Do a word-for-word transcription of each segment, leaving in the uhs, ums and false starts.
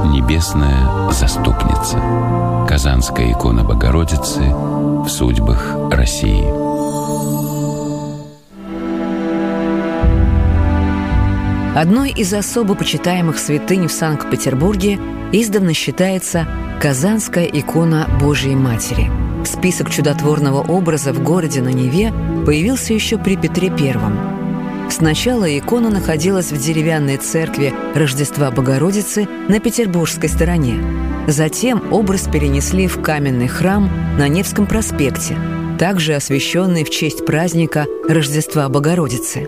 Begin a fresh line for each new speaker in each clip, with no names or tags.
Небесная заступница. Казанская икона Богородицы в судьбах России.
Одной из особо почитаемых святынь в Санкт-Петербурге издавна считается Казанская икона Божией Матери. Список чудотворного образа в городе на Неве появился еще при Петре Первом. Сначала икона находилась в деревянной церкви Рождества Богородицы на петербургской стороне. Затем образ перенесли в каменный храм на Невском проспекте, также освященный в честь праздника Рождества Богородицы.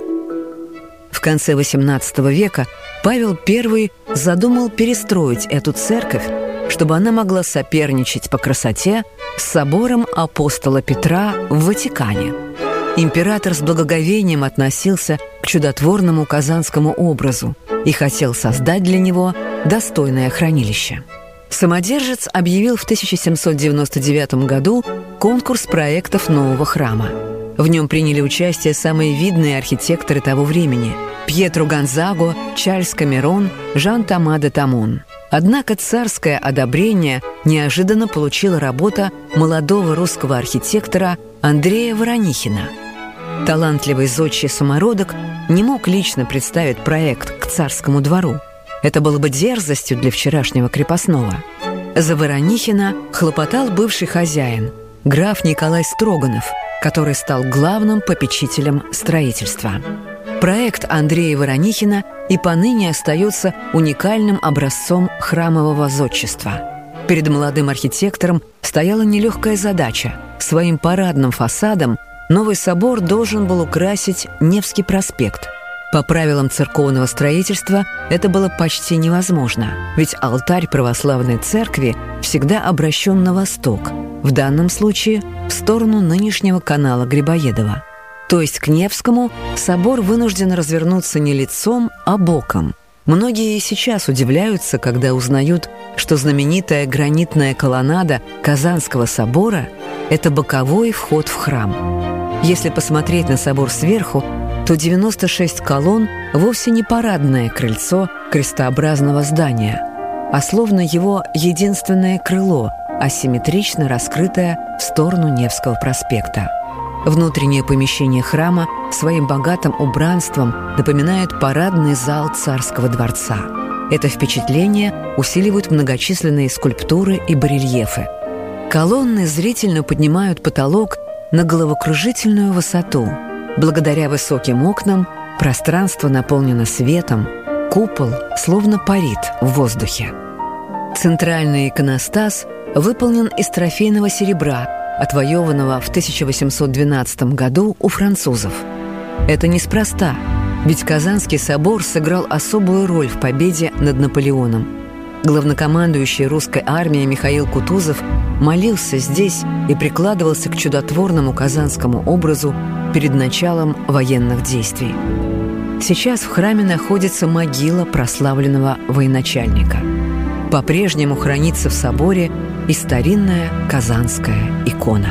В конце восемнадцатого века Павел Первый задумал перестроить эту церковь, чтобы она могла соперничать по красоте с собором апостола Петра в Ватикане. Император с благоговением относился к чудотворному казанскому образу и хотел создать для него достойное хранилище. Самодержец объявил в тысяча семьсот девяносто девятом году конкурс проектов нового храма. В нем приняли участие самые видные архитекторы того времени – Пьетро Гонзаго, Чарльз Камерон, Жан-Тома де Тамон. Однако царское одобрение неожиданно получила работа молодого русского архитектора Андрея Воронихина. Талантливый зодчий самородок не мог лично представить проект к царскому двору. Это было бы дерзостью для вчерашнего крепостного. За Воронихина хлопотал бывший хозяин, граф Николай Строганов, который стал главным попечителем строительства. Проект Андрея Воронихина и поныне остается уникальным образцом храмового зодчества. Перед молодым архитектором стояла нелегкая задача. Своим парадным фасадом новый собор должен был украсить Невский проспект. По правилам церковного строительства это было почти невозможно, ведь алтарь православной церкви всегда обращен на восток, в данном случае в сторону нынешнего канала Грибоедова. То есть к Невскому собор вынужден развернуться не лицом, а боком. Многие и сейчас удивляются, когда узнают, что знаменитая гранитная колоннада Казанского собора – это боковой вход в храм. Если посмотреть на собор сверху, то девяносто шесть колонн вовсе не парадное крыльцо крестообразного здания, а словно его единственное крыло, асимметрично раскрытое в сторону Невского проспекта. Внутреннее помещение храма своим богатым убранством напоминает парадный зал царского дворца. Это впечатление усиливают многочисленные скульптуры и барельефы. Колонны зрительно поднимают потолок на головокружительную высоту. Благодаря высоким окнам пространство наполнено светом, купол словно парит в воздухе. Центральный иконостас выполнен из трофейного серебра, отвоеванного в тысяча восемьсот двенадцатом году у французов. Это неспроста, ведь Казанский собор сыграл особую роль в победе над Наполеоном. Главнокомандующий русской армией Михаил Кутузов молился здесь и прикладывался к чудотворному казанскому образу перед началом военных действий. Сейчас в храме находится могила прославленного военачальника. По-прежнему хранится в соборе и старинная казанская икона.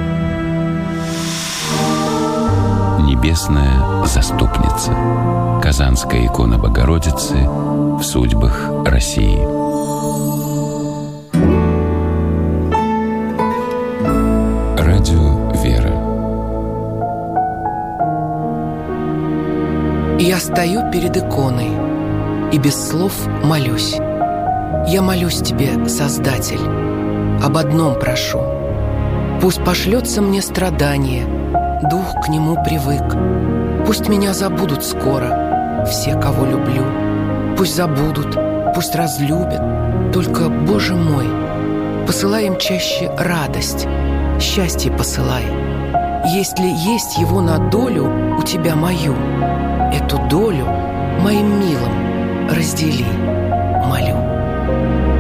Небесная заступница. Казанская икона Богородицы в судьбах России. Радио «Вера».
Я стою перед иконой и без слов молюсь. Я молюсь тебе, Создатель, об одном прошу. Пусть пошлется мне страдание, дух к нему привык. Пусть меня забудут скоро все, кого люблю. Пусть забудут, пусть разлюбят. Только, Боже мой, посылай им чаще радость, счастье посылай. Если есть его на долю у тебя мою, эту долю моим милым раздели, молю.